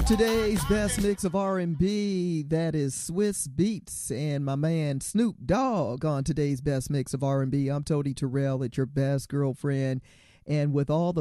Today's best mix of R&B, that is Swiss Beats and my man Snoop Dogg on today's best mix of R&B. I'm Tony Terrell at your best girlfriend. And with all the